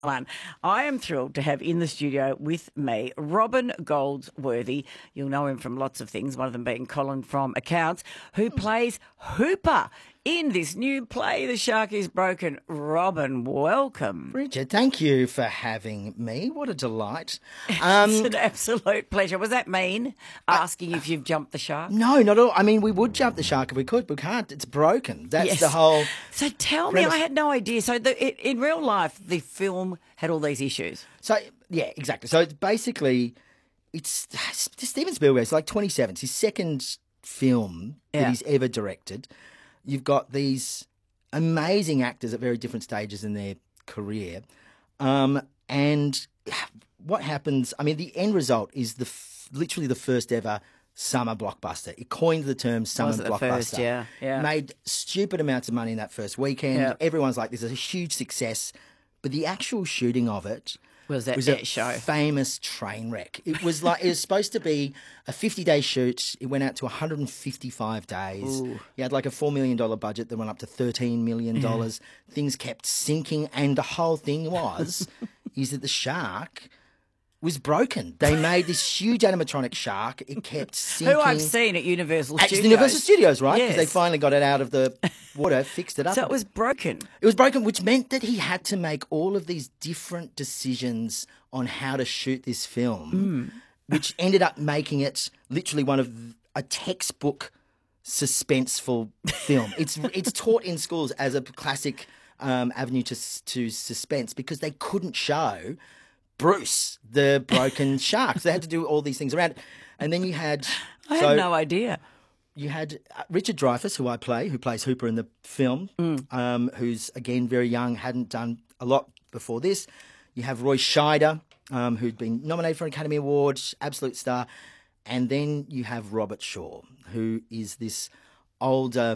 One. I am thrilled to have in the studio with me Robin Goldsworthy. You'll know him from lots of things, one of them being Colin from Accounts, who plays Hooper in this new play, The Shark is Broken. Robin, welcome. Richard, thank you for having me. What a delight. It's an absolute pleasure. Was that mean, asking if you've jumped the shark? No, not at all. I mean, we would jump the shark if we could, but we can't. It's broken. That's the whole... So tell me, I had no idea. So in real life, the film had all these issues. So, yeah, exactly. So it's basically, it's Steven Spielberg. It's like 27. It's his second film that he's ever directed. You've got these amazing actors at very different stages in their career. And what happens, I mean, the end result is literally the first ever summer blockbuster. It coined the term summer blockbuster. First, yeah. Made stupid amounts of money in that first weekend. Yeah. Everyone's like, this is a huge success. But the actual shooting of it was a show. Famous train wreck. It was like, it was supposed to be a 50-day shoot. It went out to 155 days. Ooh. You had like a $4 million budget that went up to $13 million. Things kept sinking. And the whole thing is that the shark was broken. They made this huge animatronic shark. It kept sinking. Who I've seen at Universal Studios. At Universal Studios, right? Because Yes. they finally got it out of the water, fixed it up. So it was broken. It was broken, which meant that he had to make all of these different decisions on how to shoot this film, which ended up making it literally a textbook suspenseful film. It's taught in schools as a classic avenue to suspense because they couldn't show Bruce, the broken shark. So they had to do all these things around it. And then you had... I had no idea. You had Richard Dreyfuss, who plays Hooper in the film, who's, again, very young, hadn't done a lot before this. You have Roy Scheider, who'd been nominated for an Academy Award, absolute star. And then you have Robert Shaw, who is this older,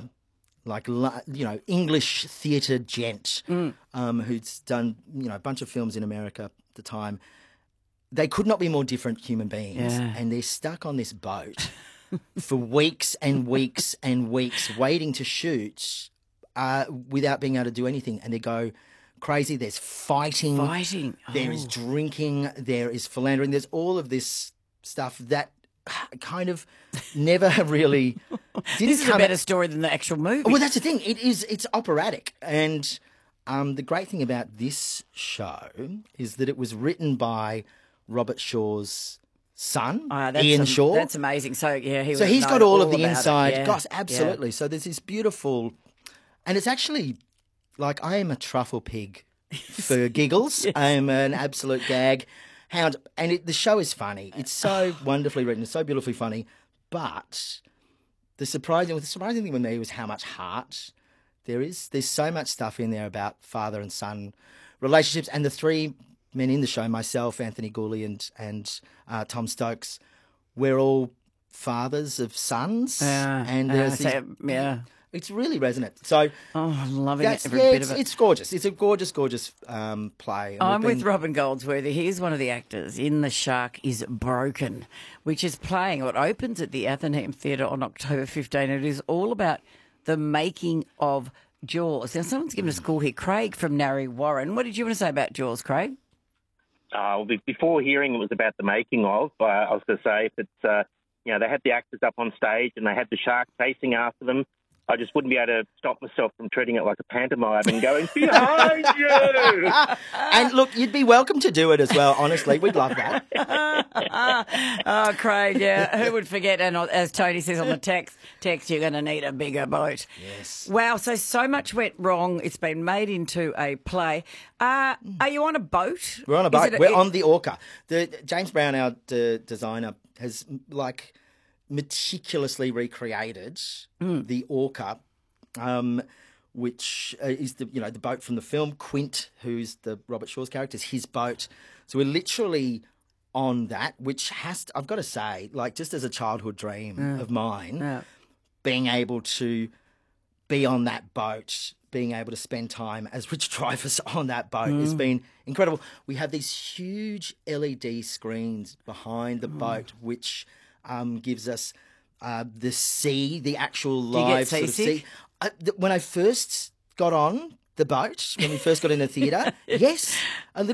English theatre gent who's done, a bunch of films in America at the time. They could not be more different human beings. Yeah. And they're stuck on this boat for weeks and weeks and weeks waiting to shoot without being able to do anything. And they go crazy. There's fighting. There is drinking. There is philandering. There's all of this stuff that kind of never really didn't This is a better story than the actual movie. Well, that's the thing. It's operatic. And the great thing about this show is that it was written by Robert Shaw's son, Ian Shaw. That's amazing. So, yeah, he's got all of the inside. Yeah. Gosh, absolutely. Yeah. So there's this beautiful... And it's actually... Like, I am a truffle pig for giggles. Yes. I am an absolute gag hound. And the show is funny. It's so wonderfully written. It's so beautifully funny. But the surprising thing with me was how much heart there is. There's so much stuff in there about father and son relationships. And the three men in the show, myself, Anthony Gooley and Tom Stokes, we're all fathers of sons. And there's it's really resonant. So, I'm loving it. Every bit of it. It's gorgeous. It's a gorgeous, gorgeous play. I'm with Robin Goldsworthy. He's one of the actors in The Shark is Broken, which is playing or it opens at the Athenaeum Theatre on October 15. It is all about the making of Jaws. Now, someone's given us a call here. Craig from Narre Warren. What did you want to say about Jaws, Craig? Before hearing it was about the making of, I was going to say if it's, they had the actors up on stage and they had the shark chasing after them, I just wouldn't be able to stop myself from treating it like a pantomime and going, behind you! And look, you'd be welcome to do it as well, honestly. We'd love that. Oh, Craig, yeah. Who would forget? And as Tony says on the text, you're going to need a bigger boat. Yes. Wow, so much went wrong. It's been made into a play. Are you on a boat? We're on a boat. We're on the Orca. James Brown, our designer, has, meticulously recreated the Orca, which is the boat from the film. Quint, who's the Robert Shaw's character, is his boat. So we're literally on that, which I've got to say, just as a childhood dream of mine, being able to be on that boat, being able to spend time as Richard Dreyfuss on that boat has been incredible. We have these huge LED screens behind the boat, which gives us the sea, the actual live sort of sea. When I first got on the boat, when we first got in the theatre, yes,